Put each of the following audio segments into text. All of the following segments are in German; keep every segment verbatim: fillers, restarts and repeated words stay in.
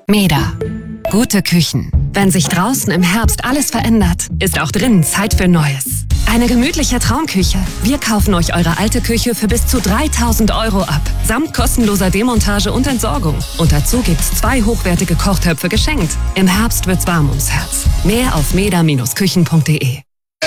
Meda. Gute Küchen. Wenn sich draußen im Herbst alles verändert, ist auch drinnen Zeit für Neues. Eine gemütliche Traumküche. Wir kaufen euch eure alte Küche für bis zu dreitausend Euro ab. Samt kostenloser Demontage und Entsorgung. Und dazu gibt's zwei hochwertige Kochtöpfe geschenkt. Im Herbst wird's warm ums Herz. Mehr auf meda Bindestrich küchen punkt de.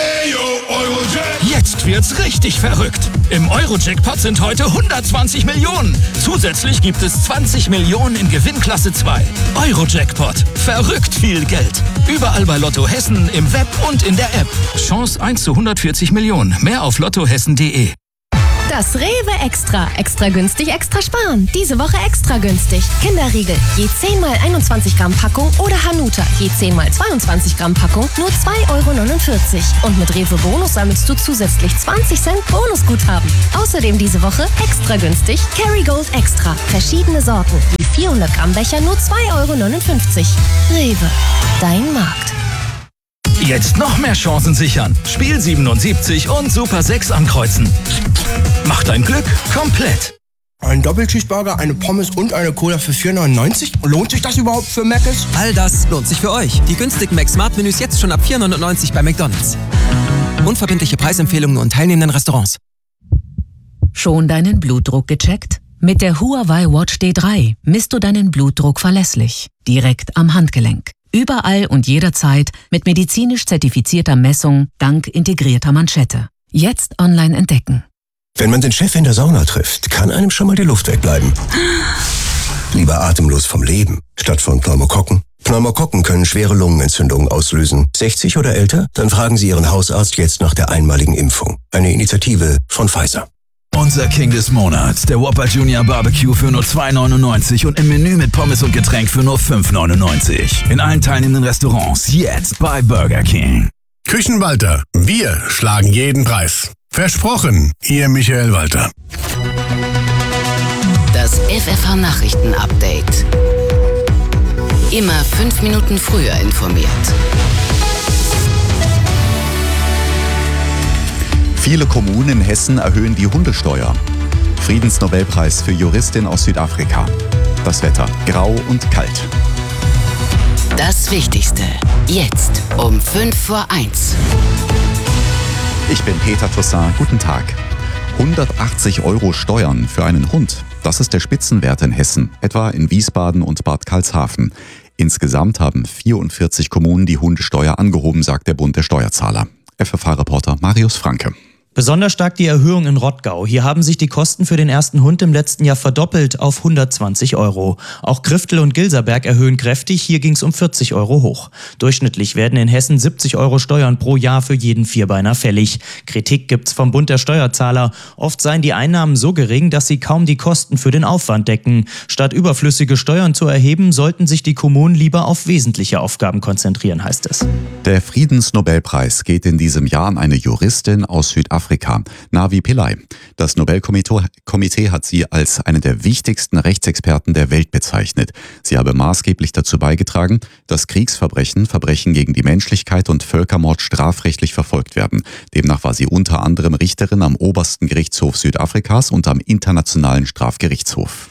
Jetzt wird's richtig verrückt. Im Euro-Jackpot sind heute hundertzwanzig Millionen. Zusätzlich gibt es zwanzig Millionen in Gewinnklasse zwei. Euro-Jackpot. Verrückt viel Geld. Überall bei Lotto Hessen, im Web und in der App. Chance eins zu hundertvierzig Millionen. Mehr auf lottohessen punkt de. Das Rewe Extra. Extra günstig, extra sparen. Diese Woche extra günstig. Kinderriegel, je zehn mal einundzwanzig Gramm Packung oder Hanuta, je zehn mal zweiundzwanzig Gramm Packung, nur zwei Euro neunundvierzig. Und mit Rewe Bonus sammelst du zusätzlich zwanzig Cent Bonusguthaben. Außerdem diese Woche extra günstig Kerrygold Extra. Verschiedene Sorten, wie vierhundert Gramm Becher, nur zwei Euro neunundfünfzig. Rewe, dein Markt. Jetzt noch mehr Chancen sichern. Spiel siebenundsiebzig und Super sechs ankreuzen. Macht dein Glück komplett. Ein Doppelcheeseburger, eine Pommes und eine Cola für vier neunundneunzig? Lohnt sich das überhaupt für Mc's? All das lohnt sich für euch. Die günstigen Mac-Smart-Menüs jetzt schon ab vier neunundneunzig bei McDonald's. Unverbindliche Preisempfehlungen und teilnehmenden Restaurants. Schon deinen Blutdruck gecheckt? Mit der Huawei Watch D drei misst du deinen Blutdruck verlässlich. Direkt am Handgelenk. Überall und jederzeit mit medizinisch zertifizierter Messung dank integrierter Manschette. Jetzt online entdecken. Wenn man den Chef in der Sauna trifft, kann einem schon mal die Luft wegbleiben. Lieber atemlos vom Leben, statt von Pneumokokken. Pneumokokken können schwere Lungenentzündungen auslösen. sechzig oder älter? Dann fragen Sie Ihren Hausarzt jetzt nach der einmaligen Impfung. Eine Initiative von Pfizer. Unser King des Monats, der Whopper Junior Barbecue für nur zwei neunundneunzig und im Menü mit Pommes und Getränk für nur fünf neunundneunzig. In allen teilnehmenden Restaurants jetzt bei Burger King. Küchen Walter, wir schlagen jeden Preis. Versprochen, Ihr Michael Walter. Das F F H-Nachrichten-Update. Immer fünf Minuten früher informiert. Viele Kommunen in Hessen erhöhen die Hundesteuer. Friedensnobelpreis für Juristin aus Südafrika. Das Wetter grau und kalt. Das Wichtigste jetzt um fünf vor eins. Ich bin Peter Toussaint. Guten Tag. hundertachtzig Euro Steuern für einen Hund. Das ist der Spitzenwert in Hessen, etwa in Wiesbaden und Bad Karlshafen. Insgesamt haben vierundvierzig Kommunen die Hundesteuer angehoben, sagt der Bund der Steuerzahler. F F H-Reporter Marius Franke. Besonders stark die Erhöhung in Rottgau. Hier haben sich die Kosten für den ersten Hund im letzten Jahr verdoppelt auf hundertzwanzig Euro. Auch Griftel und Gilserberg erhöhen kräftig. Hier ging es um vierzig Euro hoch. Durchschnittlich werden in Hessen siebzig Euro Steuern pro Jahr für jeden Vierbeiner fällig. Kritik gibt's vom Bund der Steuerzahler. Oft seien die Einnahmen so gering, dass sie kaum die Kosten für den Aufwand decken. Statt überflüssige Steuern zu erheben, sollten sich die Kommunen lieber auf wesentliche Aufgaben konzentrieren, heißt es. Der Friedensnobelpreis geht in diesem Jahr an eine Juristin aus Südafrika. Afrika, Navi Pillay. Das Nobelkomitee hat sie als eine der wichtigsten Rechtsexperten der Welt bezeichnet. Sie habe maßgeblich dazu beigetragen, dass Kriegsverbrechen, Verbrechen gegen die Menschlichkeit und Völkermord strafrechtlich verfolgt werden. Demnach war sie unter anderem Richterin am obersten Gerichtshof Südafrikas und am Internationalen Strafgerichtshof.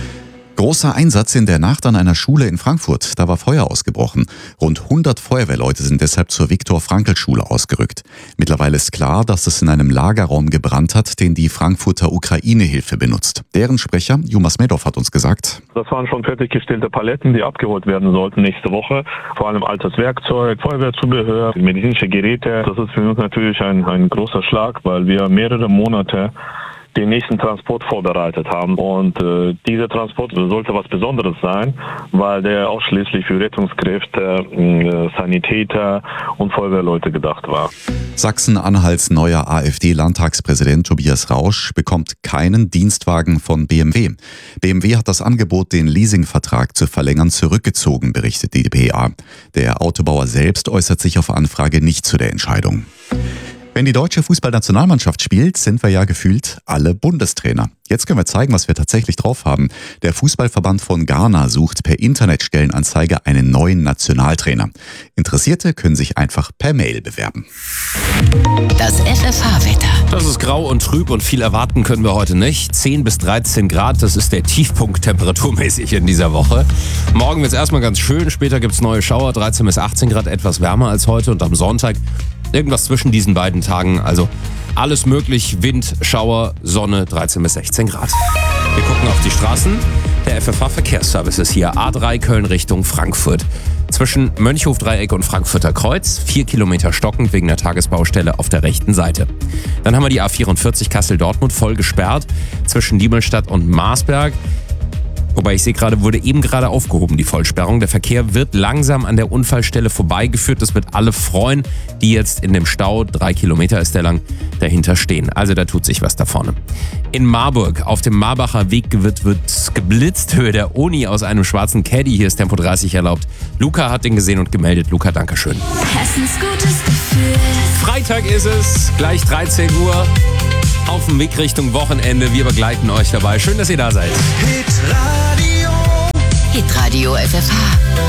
Großer Einsatz in der Nacht an einer Schule in Frankfurt. Da war Feuer ausgebrochen. Rund hundert Feuerwehrleute sind deshalb zur Viktor-Frankl-Schule ausgerückt. Mittlerweile ist klar, dass es in einem Lagerraum gebrannt hat, den die Frankfurter Ukraine-Hilfe benutzt. Deren Sprecher, Jumas Medov, hat uns gesagt: Das waren schon fertiggestellte Paletten, die abgeholt werden sollten nächste Woche. Vor allem altes Werkzeug, Feuerwehrzubehör, medizinische Geräte. Das ist für uns natürlich ein, ein großer Schlag, weil wir mehrere Monate den nächsten Transport vorbereitet haben. Und äh, dieser Transport sollte was Besonderes sein, weil der ausschließlich für Rettungskräfte, äh, Sanitäter und Feuerwehrleute gedacht war. Sachsen-Anhalts neuer AfD-Landtagspräsident Tobias Rausch bekommt keinen Dienstwagen von B M W. B M W hat das Angebot, den Leasingvertrag zu verlängern, zurückgezogen, berichtet die d p a. Der Autobauer selbst äußert sich auf Anfrage nicht zu der Entscheidung. Wenn die deutsche Fußballnationalmannschaft spielt, sind wir ja gefühlt alle Bundestrainer. Jetzt können wir zeigen, was wir tatsächlich drauf haben. Der Fußballverband von Ghana sucht per Internetstellenanzeige einen neuen Nationaltrainer. Interessierte können sich einfach per Mail bewerben. Das F F H-Wetter. Das ist grau und trüb und viel erwarten können wir heute nicht. zehn bis dreizehn Grad, das ist der Tiefpunkt temperaturmäßig in dieser Woche. Morgen wird es erstmal ganz schön, später gibt es neue Schauer, dreizehn bis achtzehn Grad, etwas wärmer als heute und am Sonntag irgendwas zwischen diesen beiden Tagen, also alles möglich, Wind, Schauer, Sonne, dreizehn bis sechzehn Grad. Wir gucken auf die Straßen. Der F F H-Verkehrsservice ist hier, A drei Köln Richtung Frankfurt. Zwischen Mönchhof-Dreieck und Frankfurter Kreuz, vier Kilometer stockend wegen der Tagesbaustelle auf der rechten Seite. Dann haben wir die A vierundvierzig Kassel-Dortmund voll gesperrt, zwischen Diemelstadt und Marsberg. Wobei ich sehe gerade, wurde eben gerade aufgehoben, die Vollsperrung. Der Verkehr wird langsam an der Unfallstelle vorbeigeführt. Das wird alle freuen, die jetzt in dem Stau, drei Kilometer ist der lang, dahinter stehen. Also da tut sich was da vorne. In Marburg, auf dem Marbacher Weg wird, wird geblitzt. Höhe der Oni aus einem schwarzen Caddy. Hier ist Tempo dreißig erlaubt. Luca hat den gesehen und gemeldet. Luca, dankeschön. Hessens gutes Gefühl. Freitag ist es, gleich dreizehn Uhr. Auf dem Weg Richtung Wochenende. Wir begleiten euch dabei. Schön, dass ihr da seid. Hitradio F F H.